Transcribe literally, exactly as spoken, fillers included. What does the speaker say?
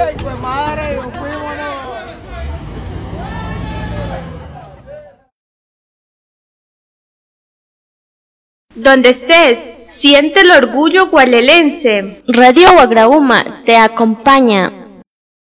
¡Qué hijo de madre! ¡Nos fuimos, no! Donde estés, siente el orgullo gualelense. Radio Guagrauma te acompaña.